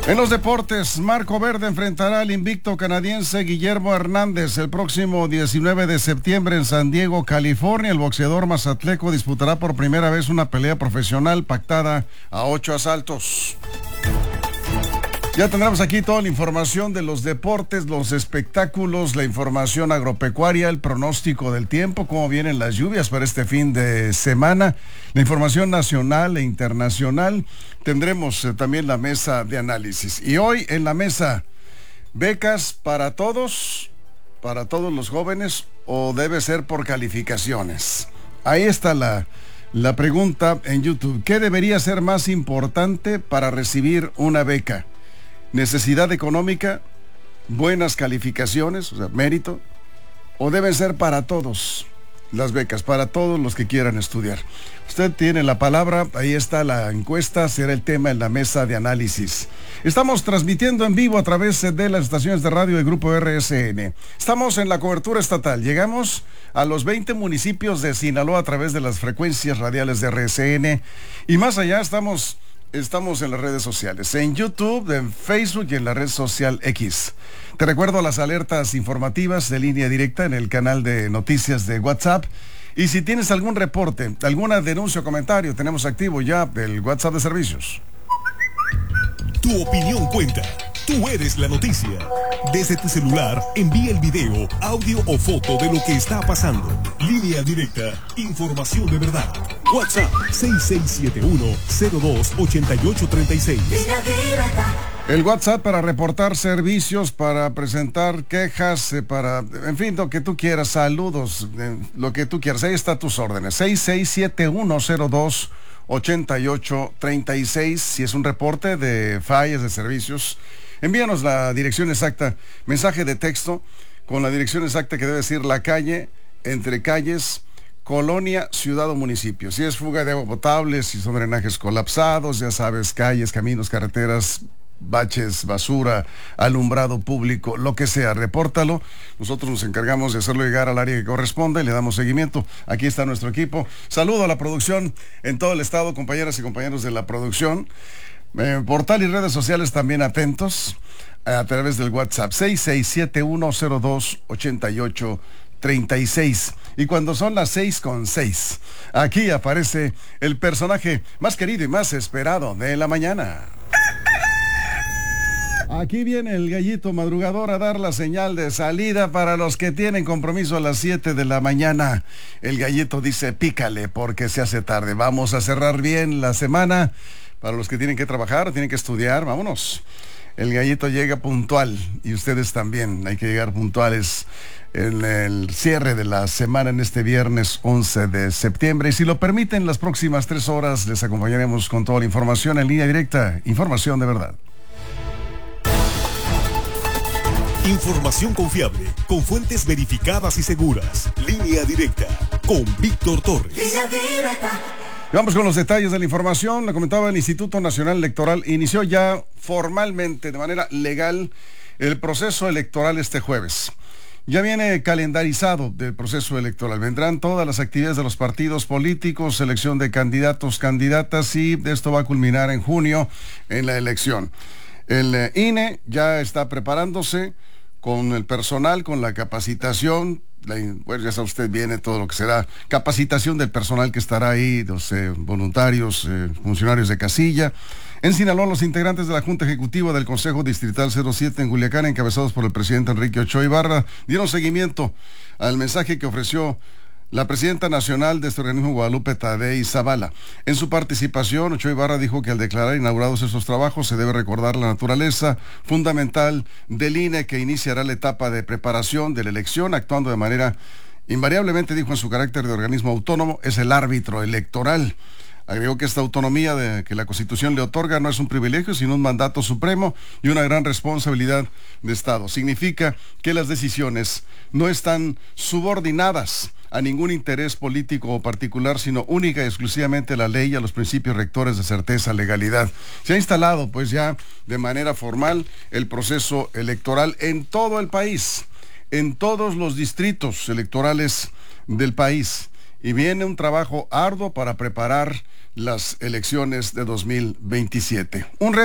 En los deportes, Marco Verde enfrentará al invicto canadiense Guillermo Hernández el próximo 19 de septiembre en San Diego, California. El boxeador mazatleco disputará por primera vez una pelea profesional pactada a 8 asaltos. Ya tendremos aquí toda la información de los deportes, los espectáculos, la información agropecuaria, el pronóstico del tiempo, cómo vienen las lluvias para este fin de semana, la información nacional e internacional. Tendremos también la mesa de análisis. Y hoy en la mesa, becas para todos los jóvenes, o debe ser por calificaciones. Ahí está la pregunta en YouTube. ¿Qué debería ser más importante para recibir una beca? ¿Necesidad económica, buenas calificaciones, o sea, mérito, o deben ser para todos las becas, para todos los que quieran estudiar? Usted tiene la palabra, ahí está la encuesta, será el tema en la mesa de análisis. Estamos transmitiendo en vivo a través de las estaciones de radio del Grupo RSN. Estamos en la cobertura estatal, llegamos a los 20 municipios de Sinaloa a través de las frecuencias radiales de RSN, y más allá estamos en las redes sociales, en YouTube, en Facebook y en la red social X. Te recuerdo las alertas informativas de línea directa en el canal de noticias de WhatsApp. Y si tienes algún reporte, alguna denuncia o comentario, tenemos activo ya el WhatsApp de servicios. Tu opinión cuenta. Tú eres la noticia. Desde tu celular, envía el video, audio o foto de lo que está pasando. Línea directa, información de verdad. WhatsApp 6671-028836. El WhatsApp para reportar servicios, para presentar quejas, en fin, lo que tú quieras, saludos, lo que tú quieras. Ahí está tus órdenes. 6671-028836. Si es un reporte de fallas de servicios, envíanos la dirección exacta, mensaje de texto con la dirección exacta que debe decir la calle, entre calles, colonia, ciudad o municipio. Si es fuga de agua potable, si son drenajes colapsados, ya sabes, calles, caminos, carreteras, baches, basura, alumbrado público, lo que sea, repórtalo. Nosotros nos encargamos de hacerlo llegar al área que corresponde y le damos seguimiento. Aquí está nuestro equipo. Saludo a la producción en todo el estado, compañeras y compañeros de la producción. Portal y redes sociales también atentos a través del WhatsApp 6671-028836. Y cuando son las 6:06, aquí aparece el personaje más querido y más esperado de la mañana. Aquí viene el gallito madrugador a dar la señal de salida para los que tienen compromiso a las 7 de la mañana. El gallito dice: pícale porque se hace tarde. Vamos a cerrar bien la semana. Para los que tienen que trabajar, tienen que estudiar, vámonos. El gallito llega puntual y ustedes también. Hay que llegar puntuales en el cierre de la semana en este viernes 11 de septiembre. Y si lo permiten, las próximas 3 horas les acompañaremos con toda la información en línea directa. Información de verdad. Información confiable, con fuentes verificadas y seguras. Línea directa, con Víctor Torres. Línea directa. Vamos con los detalles de la información. Lo comentaba, el Instituto Nacional Electoral inició ya formalmente, de manera legal, el proceso electoral este jueves. Ya viene calendarizado del proceso electoral. Vendrán todas las actividades de los partidos políticos, selección de candidatos, candidatas, y esto va a culminar en junio en la elección. El INE ya está preparándose con el personal, con la capacitación. Bueno, ya sabe usted, viene todo lo que será capacitación del personal que estará ahí, los voluntarios, funcionarios de casilla. En Sinaloa, los integrantes de la Junta Ejecutiva del Consejo Distrital 07 en Culiacán, encabezados por el presidente Enrique Ochoa Ibarra, dieron seguimiento al mensaje que ofreció la presidenta nacional de este organismo, Guadalupe Tadei Zavala. En su participación, Ochoa Ibarra dijo que al declarar inaugurados estos trabajos se debe recordar la naturaleza fundamental del INE, que iniciará la etapa de preparación de la elección, actuando de manera invariablemente, dijo, en su carácter de organismo autónomo, es el árbitro electoral. Agregó que esta autonomía que la Constitución le otorga no es un privilegio, sino un mandato supremo y una gran responsabilidad de Estado. Significa que las decisiones no están subordinadas a ningún interés político o particular, sino única y exclusivamente a la ley y a los principios rectores de certeza, legalidad. Se ha instalado, pues, ya de manera formal el proceso electoral en todo el país, en todos los distritos electorales del país. Y viene un trabajo arduo para preparar las elecciones de 2027.